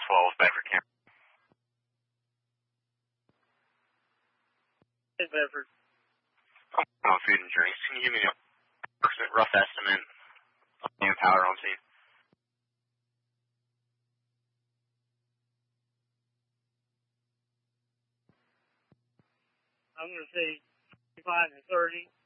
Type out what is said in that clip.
12 back for camp. Hey, Bedford. On food and drinks. Can you give me a rough estimate of manpower on scene? I'm going to say 25 to 30.